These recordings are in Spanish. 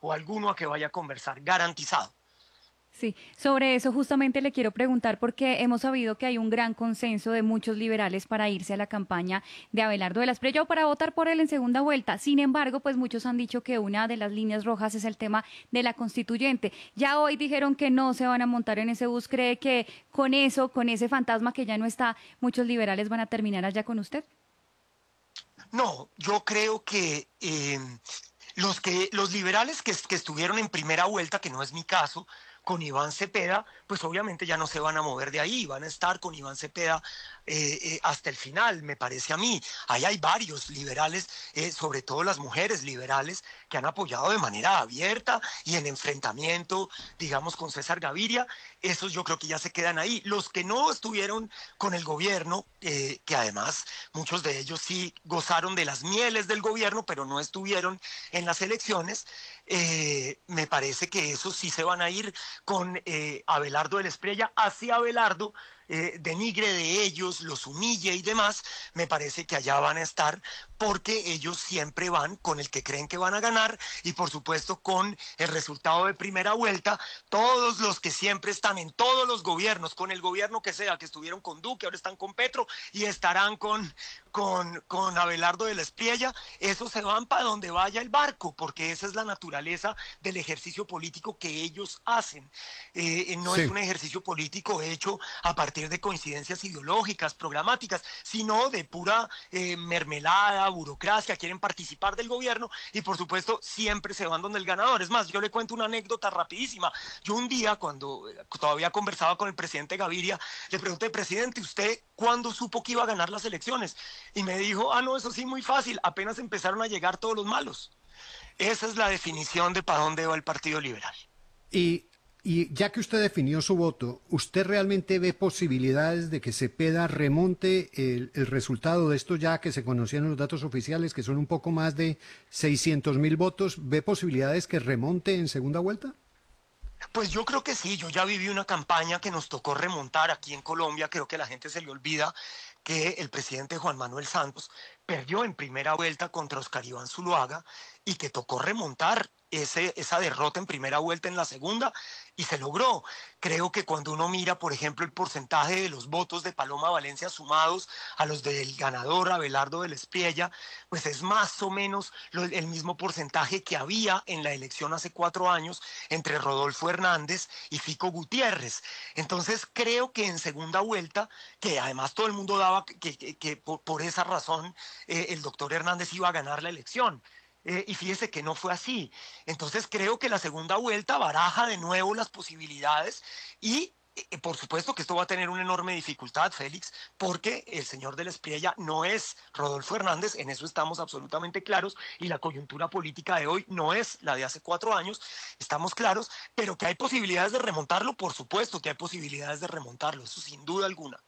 o alguno a que vaya a conversar, garantizado. Sí, sobre eso justamente le quiero preguntar porque hemos sabido que hay un gran consenso de muchos liberales para irse a la campaña de Abelardo de la Espriella o para votar por él en segunda vuelta. Sin embargo, pues muchos han dicho que una de las líneas rojas es el tema de la constituyente. Ya hoy dijeron que no se van a montar en ese bus. ¿Cree que con eso, con ese fantasma que ya no está, muchos liberales van a terminar allá con usted? No, yo creo que los liberales que estuvieron en primera vuelta, que no es mi caso, con Iván Cepeda, pues obviamente ya no se van a mover de ahí, van a estar con Iván Cepeda hasta el final, me parece a mí. Ahí hay varios liberales, sobre todo las mujeres liberales, que han apoyado de manera abierta y en enfrentamiento, digamos, con César Gaviria. Esos yo creo que ya se quedan ahí. Los que no estuvieron con el gobierno, que además muchos de ellos sí gozaron de las mieles del gobierno, pero no estuvieron en las elecciones, me parece que esos sí se van a ir con Abelardo de la Espriella, así Abelardo denigre de ellos, los humille y demás, me parece que allá van a estar porque ellos siempre van con el que creen que van a ganar y por supuesto con el resultado de primera vuelta, todos los que siempre están en todos los gobiernos, con el gobierno que sea, que estuvieron con Duque, ahora están con Petro y estarán con Abelardo de la Espriella, esos se van para donde vaya el barco, porque esa es la naturaleza del ejercicio político que ellos hacen. No es Sí. un ejercicio político hecho a partir de coincidencias ideológicas, programáticas, sino de pura mermelada, burocracia, quieren participar del gobierno y por supuesto siempre se van donde el ganador. Es más, yo le cuento una anécdota rapidísima. Yo un día, cuando todavía conversaba con el presidente Gaviria, le pregunté, presidente, ¿usted cuándo supo que iba a ganar las elecciones? Y me dijo, ah, no, eso sí, muy fácil, apenas empezaron a llegar todos los malos. Esa es la definición de para dónde va el Partido Liberal. Y, y ya que usted definió su voto, ¿usted realmente ve posibilidades de que Cepeda remonte el resultado de esto ya que se conocían los datos oficiales, que son un poco más de 600.000 votos? ¿Ve posibilidades que remonte en segunda vuelta? Pues yo creo que sí, yo ya viví una campaña que nos tocó remontar aquí en Colombia, creo que a la gente se le olvida que el presidente Juan Manuel Santos perdió en primera vuelta contra Oscar Iván Zuluaga y que tocó remontar esa derrota en primera vuelta en la segunda y se logró. Creo que cuando uno mira, por ejemplo, el porcentaje de los votos de Paloma Valencia sumados a los del ganador Abelardo de la Espriella, pues es más o menos el mismo porcentaje que había en la elección hace 4 años entre Rodolfo Hernández y Fico Gutiérrez. Entonces creo que en segunda vuelta, que además todo el mundo daba que por esa razón el doctor Hernández iba a ganar la elección. Y fíjese que no fue así. Entonces creo que la segunda vuelta baraja de nuevo las posibilidades y por supuesto que esto va a tener una enorme dificultad, Félix, porque el señor de la Espriella no es Rodolfo Hernández, en eso estamos absolutamente claros, y la coyuntura política de hoy no es la de hace 4 años, estamos claros, pero que hay posibilidades de remontarlo, por supuesto que hay posibilidades de remontarlo, eso sin duda alguna.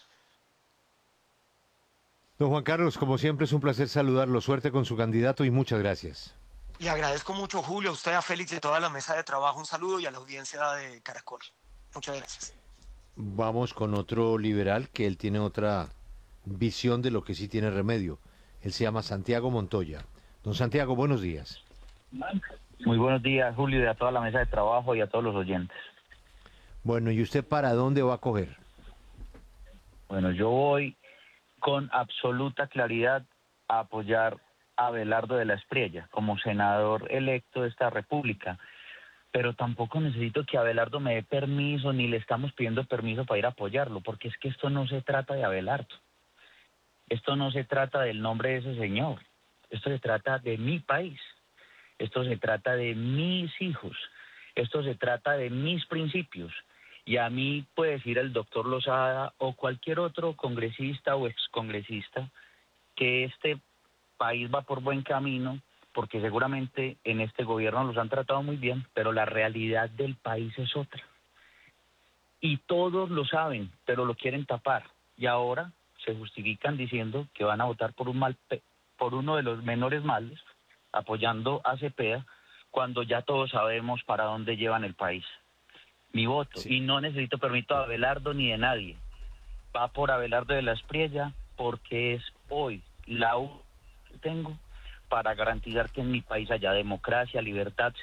Don Juan Carlos, como siempre es un placer saludarlo. Suerte con su candidato y muchas gracias. Le agradezco mucho, Julio, a usted, a Félix y a toda la mesa de trabajo, un saludo y a la audiencia de Caracol. Muchas gracias. Vamos con otro liberal que él tiene otra visión de lo que sí tiene remedio. Él se llama Santiago Montoya. Don Santiago, buenos días. Muy buenos días, Julio, y a toda la mesa de trabajo y a todos los oyentes. Bueno, ¿y usted para dónde va a coger? Bueno, yo voy con absoluta claridad a apoyar a Abelardo de la Espriella como senador electo de esta república, pero tampoco necesito que Abelardo me dé permiso, ni le estamos pidiendo permiso para ir a apoyarlo, porque es que esto no se trata de Abelardo, esto no se trata del nombre de ese señor, esto se trata de mi país, esto se trata de mis hijos, esto se trata de mis principios. Y a mí puede decir el doctor Lozada o cualquier otro congresista o excongresista que este país va por buen camino, porque seguramente en este gobierno los han tratado muy bien, pero la realidad del país es otra. Y todos lo saben, pero lo quieren tapar. Y ahora se justifican diciendo que van a votar por por uno de los menores males, apoyando a Cepeda, cuando ya todos sabemos para dónde llevan el país. Mi voto, Sí. y no necesito permiso de Abelardo ni de nadie, va por Abelardo de la Espriella, porque es hoy la U que tengo para garantizar que en mi país haya democracia, libertad,